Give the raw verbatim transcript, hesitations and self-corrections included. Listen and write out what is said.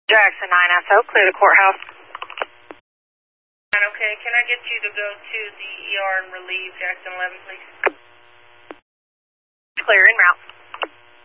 Jackson nine S O, clear the courthouse. Okay, can I get you to go to the E R and relieve Jackson eleven, please?